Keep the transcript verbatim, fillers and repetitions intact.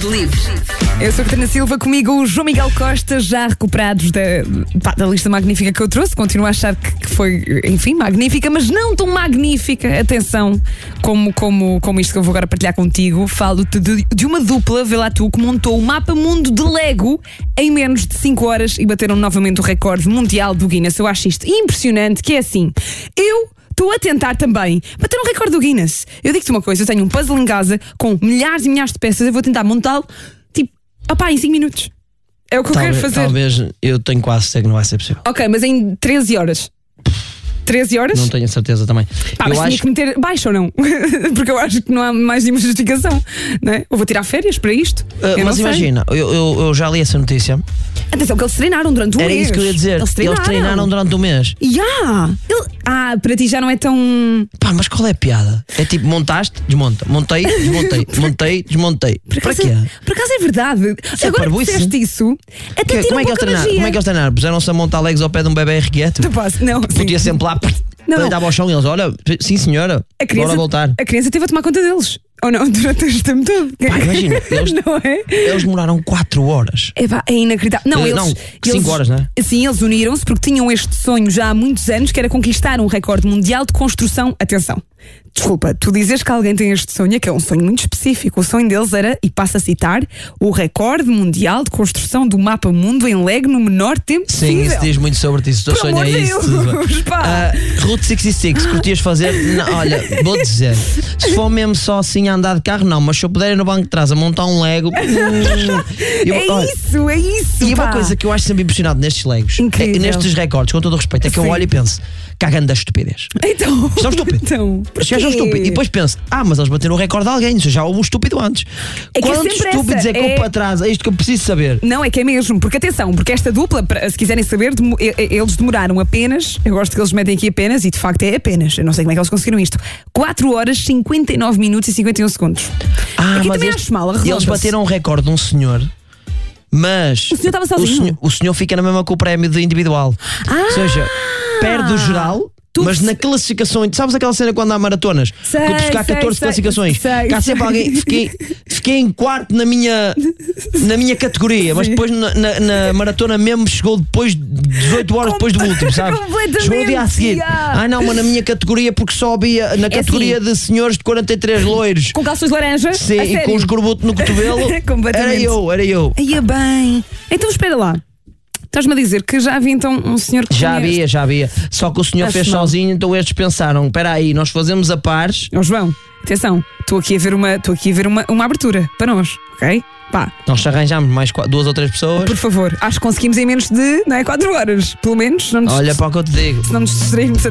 Rádio Livre. Eu sou a Catarina Silva, comigo o João Miguel Costa, já recuperados da, pá, da lista magnífica que eu trouxe. Continuo a achar que, que foi, enfim, magnífica, mas não tão magnífica, atenção, como, como, como isto que eu vou agora partilhar contigo. Falo-te de, de uma dupla, vê lá tu, que montou o mapa mundo de Lego em menos de cinco horas e bateram novamente o recorde mundial do Guinness. Eu acho isto impressionante, que é assim, eu... estou a tentar também bater um recorde do Guinness. Eu digo-te uma coisa, eu tenho um puzzle em casa com milhares e milhares de peças, eu vou tentar montá-lo, tipo, opá, em cinco minutos. É o que talvez, eu quero fazer. Talvez, eu tenho quase certeza que não vai ser possível. Ok, mas em treze horas. treze horas? Não tenho a certeza também. Pá, eu mas acho tinha que meter baixo ou não? Porque eu acho que não há mais nenhuma justificação, não é? Eu vou tirar férias para isto. Uh, eu mas imagina, eu, eu, eu já li essa notícia. Atenção, que eles treinaram durante um Era mês. isso que eu ia dizer. Eles treinaram, eles treinaram durante um mês. Yeah. Ele... Ah, para ti já não é tão... Pá, mas qual é a piada? É tipo, montaste, desmonta. Montei, desmontei. Montei, desmontei. Por Para acaso, quê? É, por acaso é verdade. É Agora que parvoíce. disseste isso, até Que- tira como, é um que eles pouco a treinaram? magia. como é que eles treinaram? Puseram-se a montar legs ao pé de um bebê irrequieto? Não posso, não. sim. Podia sempre lá, Não, não. dava ao chão e eles, olha, sim senhora, A criança, bora voltar. a criança teve a tomar conta deles. Ou não, durante este tempo todo. Pá, imagina, eles- Não é? Eles demoraram quatro horas. É, pá, é inacreditável. Não, Eh, eles, não, eles, cinco horas, não é? Sim, eles uniram-se porque tinham este sonho já há muitos anos, que era conquistar um recorde mundial de construção. Atenção, desculpa, tu dizes que alguém tem este sonho, que é um sonho muito específico. O sonho deles era, e passo a citar, o recorde mundial de construção do mapa mundo em Lego no menor tempo Sim, possível. isso diz muito sobre ti. Se o teu Por sonho amor é de isso. Deus, tudo. pá. Ah, Route sessenta e seis, curtias fazer? Não, olha, vou dizer, se for mesmo só assim a andar de carro, não, mas se eu puder ir no banco de trás a montar um Lego. hum, eu- É olha, isso, é isso. E pá. uma coisa que eu acho sempre impressionado nestes Legos, Incrível. é, nestes recordes, com todo o respeito, é que eu Sim. olho e penso, cagando da estupidez. Então, São estúpidos. Então, Os gajos são estúpidos. E depois penso, ah, mas eles bateram o recorde de alguém, já houve um estúpido antes. É que é Quantos sempre estúpidos essa, é que eu é- para trás? É isto que eu preciso saber. Não, é que é mesmo, porque atenção, porque esta dupla, pra- se quiserem saber, demo- e- e- eles demoraram apenas, eu gosto que eles metem aqui apenas, e de facto é apenas, eu não sei como é que eles conseguiram isto, quatro horas, cinquenta e nove minutos e cinquenta e um segundos. Ah, Aqui mas também eles, acho mal, eles arredonda-se. bateram um recorde de um senhor, mas O senhor estava sozinho? O senhor, o senhor fica na mesma com o prémio de individual. Ah! Ou seja, perde o geral. Tu- Mas na classificação, sabes aquela cena quando há maratonas? Sei, que porque há sei, catorze sei, classificações. sei, Cá sei. sempre alguém. Fiquei, fiquei em quarto na minha, na minha categoria, mas Sim. depois na, na- na maratona mesmo chegou depois de dezoito horas depois do último, sabes? Completamente, Chegou no dia a seguir. yeah. Ah, não, mas na minha categoria, porque só havia na categoria assim. de senhores de quarenta e três loiros. Com calções laranjas? Sim, A e sério? com um escorbuto no cotovelo. Completamente. Era eu, era eu. Aí é bem. Então espera lá. Estás-me a dizer que já havia então um senhor que Já tinha havia, já havia. Só que o senhor Acho fez mal. sozinho, então estes pensaram: espera aí, nós fazemos a pares. Ó João, atenção, estou aqui a ver uma, estou aqui a ver uma, uma abertura para nós, ok? Pá, Nós arranjámos mais qua- duas ou três pessoas. por favor, acho que conseguimos em menos de, não é, quatro horas, pelo menos, se não nos, Olha para o que eu te digo. se não nos distrairmos